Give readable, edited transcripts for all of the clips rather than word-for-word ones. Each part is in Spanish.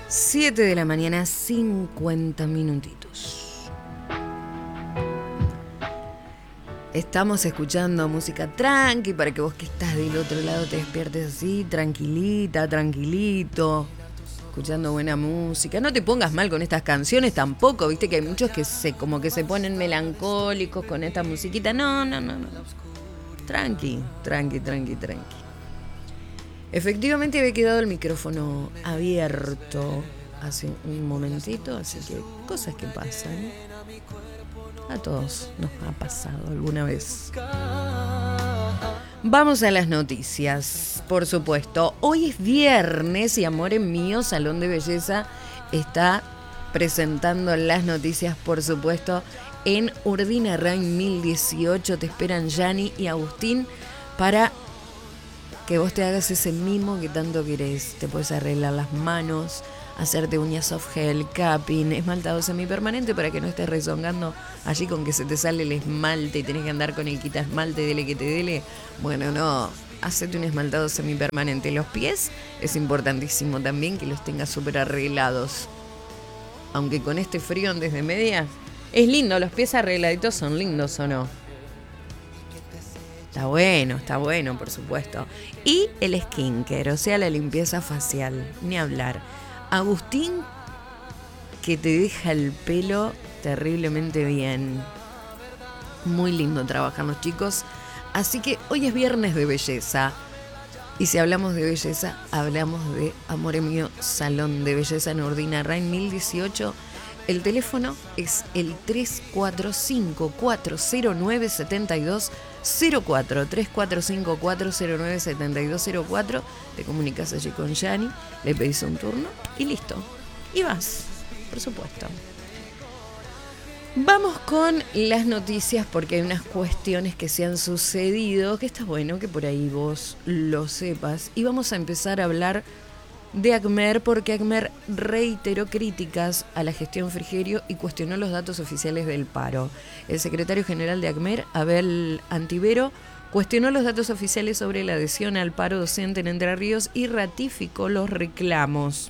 7 de la mañana, 50 minutitos. Estamos escuchando música tranqui para que vos que estás del otro lado te despiertes así, tranquilita, tranquilito, escuchando buena música. No te pongas mal con estas canciones tampoco, viste que hay muchos que se ponen melancólicos con esta musiquita. No. Tranqui. Efectivamente había quedado el micrófono abierto hace un momentito, así que cosas que pasan. A todos nos ha pasado alguna vez. Vamos a las noticias, por supuesto. Hoy es viernes y Amores Míos, Salón de Belleza, está presentando las noticias, por supuesto, en Urdinarrain 1018. Te esperan Yani y Agustín para que vos te hagas ese mimo que tanto querés. Te puedes arreglar las manos, hacerte uñas soft gel, capping, esmaltado semipermanente para que no estés rezongando allí con que se te sale el esmalte y tenés que andar con el quita esmalte, dele que te dele. Bueno, no, hacete un esmaltado semipermanente. Los pies es importantísimo también que los tengas súper arreglados. Aunque con este frío en desde media, es lindo, los pies arregladitos son lindos, ¿o no? Está bueno, por supuesto. Y el skincare, o sea, la limpieza facial, ni hablar. Agustín, que te deja el pelo terriblemente bien. Muy lindo trabajan los chicos. Así que hoy es viernes de belleza. Y si hablamos de belleza, hablamos de Amore Mío, Salón de Belleza en Urdinarrain 1018. El teléfono es el 345-409-7204. 345-409-7204. Te comunicas allí con Yani, le pedís un turno y listo. Y vas, por supuesto. Vamos con las noticias porque hay unas cuestiones que se han sucedido, que está bueno que por ahí vos lo sepas. Y vamos a empezar a hablar de ACMER, porque ACMER reiteró críticas a la gestión Frigerio y cuestionó los datos oficiales del paro. El secretario general de ACMER, Abel Antivero, cuestionó los datos oficiales sobre la adhesión al paro docente en Entre Ríos y ratificó los reclamos.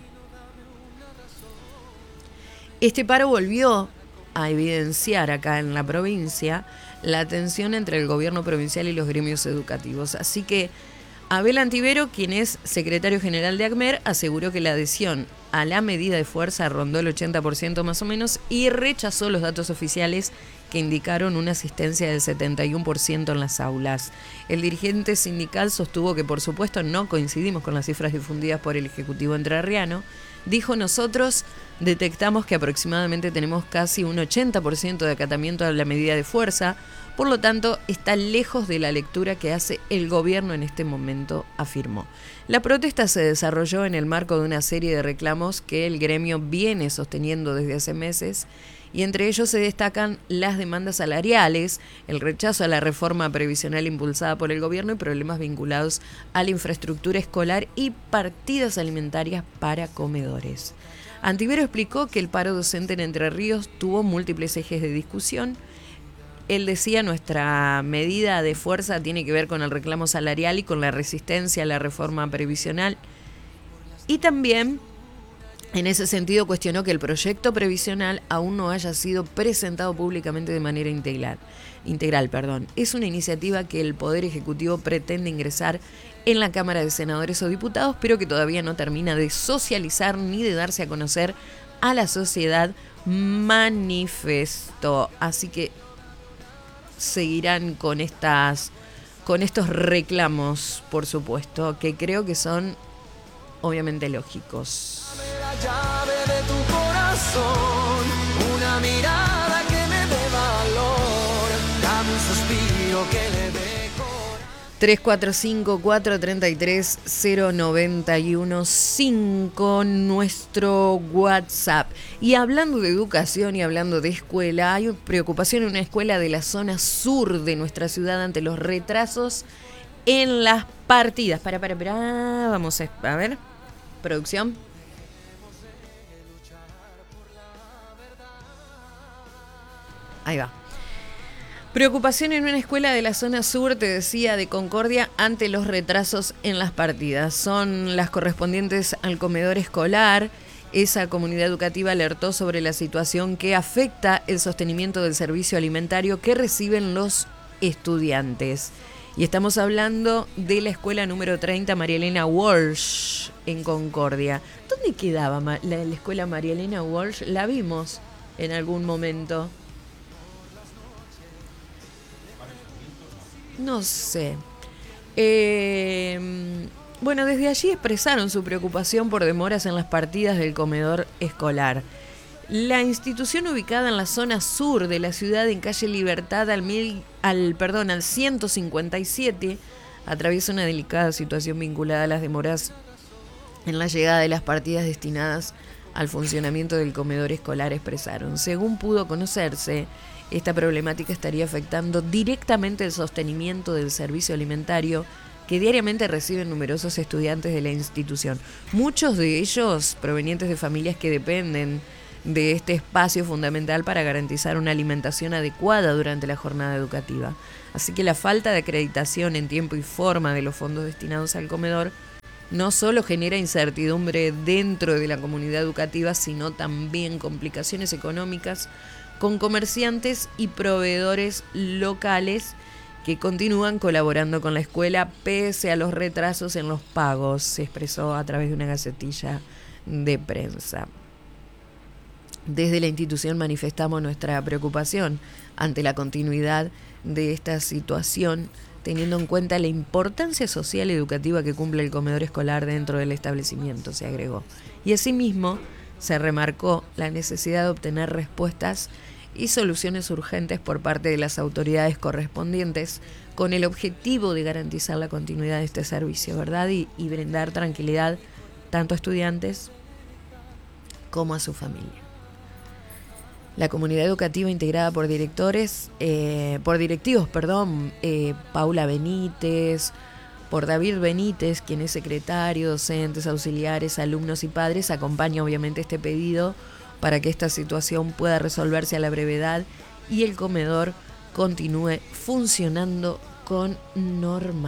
Este paro volvió a evidenciar acá en la provincia la tensión entre el gobierno provincial y los gremios educativos. Así que Abel Antivero, quien es secretario general de ACMER, aseguró que la adhesión a la medida de fuerza rondó el 80% más o menos y rechazó los datos oficiales que indicaron una asistencia del 71% en las aulas. El dirigente sindical sostuvo que, por supuesto, no coincidimos con las cifras difundidas por el Ejecutivo entrerriano. Dijo: nosotros detectamos que aproximadamente tenemos casi un 80% de acatamiento a la medida de fuerza, por lo tanto está lejos de la lectura que hace el gobierno en este momento, afirmó. La protesta se desarrolló en el marco de una serie de reclamos que el gremio viene sosteniendo desde hace meses, y entre ellos se destacan las demandas salariales, el rechazo a la reforma previsional impulsada por el gobierno y problemas vinculados a la infraestructura escolar y partidas alimentarias para comedores. Antivero explicó que el paro docente en Entre Ríos tuvo múltiples ejes de discusión. Él decía: nuestra medida de fuerza tiene que ver con el reclamo salarial y con la resistencia a la reforma previsional. Y también, en ese sentido, cuestionó que el proyecto previsional aún no haya sido presentado públicamente de manera integral. Es una iniciativa que el Poder Ejecutivo pretende ingresar en la Cámara de Senadores o Diputados, pero que todavía no termina de socializar ni de darse a conocer a la sociedad, manifestó. Así que seguirán con estos reclamos, por supuesto, que creo que son obviamente lógicos. La llave de tu corazón, una mirada que me dé valor, dame un suspiro que le dé 345-433-091-5, nuestro WhatsApp. Y hablando de educación y hablando de escuela, hay preocupación en una escuela de la zona sur de nuestra ciudad ante los retrasos en las partidas. Vamos a ver. Producción. Ahí va. Preocupación en una escuela de la zona sur, te decía, de Concordia, ante los retrasos en las partidas. Son las correspondientes al comedor escolar Esa comunidad educativa alertó sobre la situación que afecta el sostenimiento del servicio alimentario que reciben los estudiantes. Y estamos hablando de la escuela número 30 María Elena Walsh en Concordia. ¿Dónde quedaba la escuela María Elena Walsh? La vimos en algún momento. No sé. Bueno, desde allí expresaron su preocupación por demoras en las partidas del comedor escolar. La institución, ubicada en la zona sur de la ciudad, en calle Libertad al 157, atraviesa una delicada situación vinculada a las demoras en la llegada de las partidas destinadas al funcionamiento del comedor escolar, expresaron. Según pudo conocerse, esta problemática estaría afectando directamente el sostenimiento del servicio alimentario que diariamente reciben numerosos estudiantes de la institución. Muchos de ellos provenientes de familias que dependen de este espacio fundamental para garantizar una alimentación adecuada durante la jornada educativa. Así que la falta de acreditación en tiempo y forma de los fondos destinados al comedor no solo genera incertidumbre dentro de la comunidad educativa, sino también complicaciones económicas con comerciantes y proveedores locales que continúan colaborando con la escuela pese a los retrasos en los pagos, se expresó a través de una gacetilla de prensa. Desde la institución manifestamos nuestra preocupación ante la continuidad de esta situación, teniendo en cuenta la importancia social y educativa que cumple el comedor escolar dentro del establecimiento, se agregó. Y asimismo se remarcó la necesidad de obtener respuestas y soluciones urgentes por parte de las autoridades correspondientes con el objetivo de garantizar la continuidad de este servicio, ¿verdad? Y brindar tranquilidad tanto a estudiantes como a su familia. La comunidad educativa integrada por directivos, Paula Benítez, por David Benítez, quien es secretario, docentes, auxiliares, alumnos y padres, acompaña obviamente este pedido para que esta situación pueda resolverse a la brevedad y el comedor continúe funcionando con normalidad.